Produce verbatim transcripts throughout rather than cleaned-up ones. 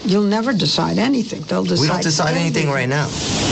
You'll never decide anything. They'll decide. We don't decide anything right now.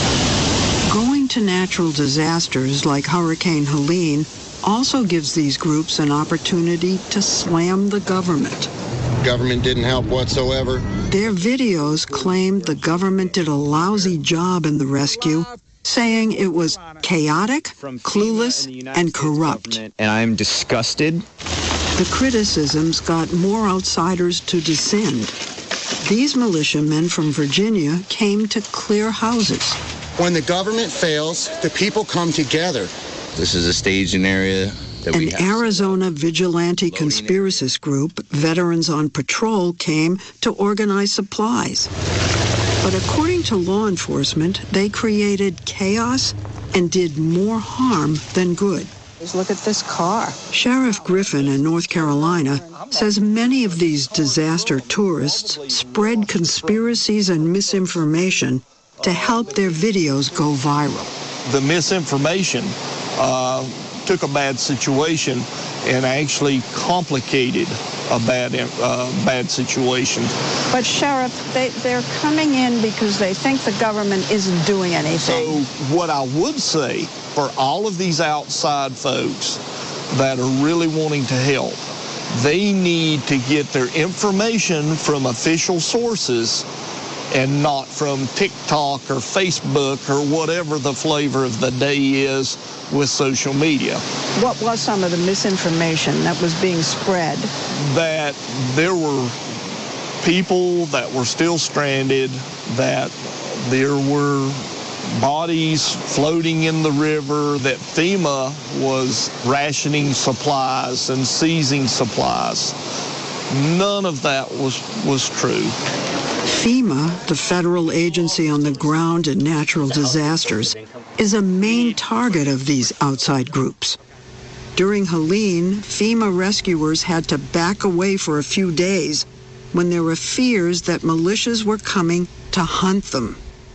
Going to natural disasters like Hurricane Helene also gives these groups an opportunity to slam the government. Government didn't help whatsoever. Their videos claimed the government did a lousy job in the rescue, saying it was chaotic, clueless, and corrupt. And I'm disgusted. The criticisms got more outsiders to descend. These militiamen from Virginia came to clear houses. When the government fails, the people come together. This is a staging area that we An have. Arizona vigilante conspiracist group, Veterans on Patrol, came to organize supplies. But according to law enforcement, they created chaos and did more harm than good. Look at this car. Sheriff Griffin in North Carolina says many of these disaster tourists spread conspiracies and misinformation to help their videos go viral. The misinformation uh, took a bad situation and actually complicated a bad uh, bad situation. But Sheriff, they, they're coming in because they think the government isn't doing anything. So what I would say for all of these outside folks that are really wanting to help, they need to get their information from official sources and not from TikTok or Facebook or whatever the flavor of the day is with social media. What was some of the misinformation that was being spread? That there were people that were still stranded, that there were bodies floating in the river, that FEMA was rationing supplies and seizing supplies. None of that was, was true. FEMA, the federal agency on the ground in natural disasters, is a main target of these outside groups. During Helene, FEMA rescuers had to back away for a few days when there were fears that militias were coming to hunt them.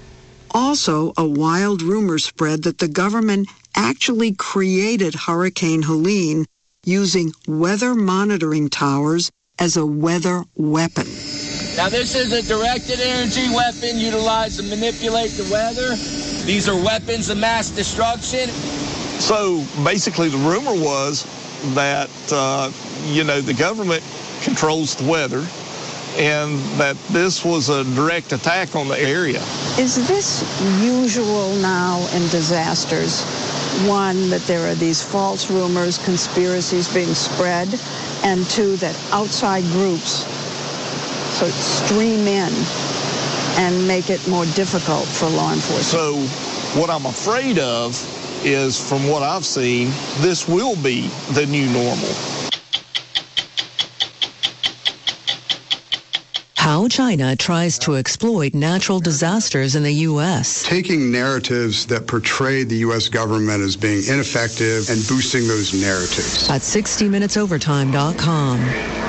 Also, a wild rumor spread that the government actually created Hurricane Helene using weather monitoring towers as a weather weapon. Now, this is a directed energy weapon utilized to manipulate the weather. These are weapons of mass destruction. So basically the rumor was that, uh, you know, the government controls the weather and that this was a direct attack on the area. Is this usual now in disasters? One, that there are these false rumors, conspiracies being spread, and two, that outside groups so stream in and make it more difficult for law enforcement. So what I'm afraid of is, from what I've seen, this will be the new normal. How China tries to exploit natural disasters in the U S. Taking narratives that portray the U S government as being ineffective and boosting those narratives. At sixty minutes overtime dot com.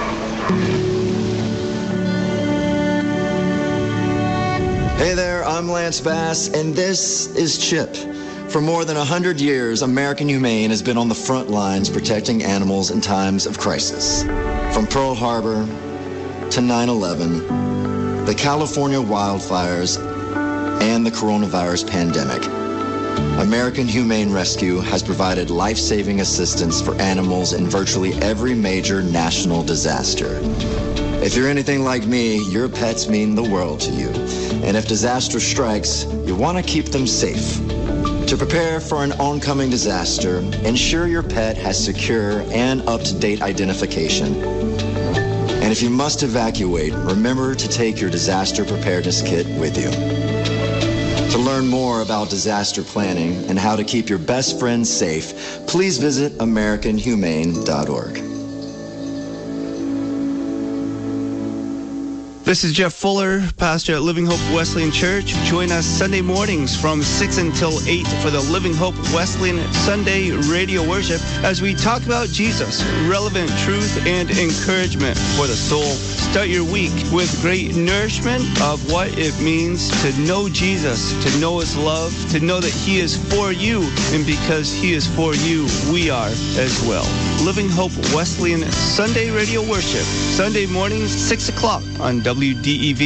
Hey there, I'm Lance Bass, and this is CHIP. For more than one hundred years, American Humane has been on the front lines protecting animals in times of crisis. From Pearl Harbor to nine eleven, the California wildfires, and the coronavirus pandemic, American Humane Rescue has provided life-saving assistance for animals in virtually every major national disaster. If you're anything like me, your pets mean the world to you. And if disaster strikes, you want to keep them safe. To prepare for an oncoming disaster, ensure your pet has secure and up-to-date identification. And if you must evacuate, remember to take your disaster preparedness kit with you. To learn more about disaster planning and how to keep your best friends safe, please visit American Humane dot org. This is Jeff Fuller, pastor at Living Hope Wesleyan Church. Join us Sunday mornings from six until eight for the Living Hope Wesleyan Sunday radio worship as we talk about Jesus, relevant truth and encouragement for the soul. Start your week with great nourishment of what it means to know Jesus, to know his love, to know that he is for you, and because he is for you, we are as well. Living Hope Wesleyan Sunday radio worship, Sunday mornings, six o'clock on W D E V.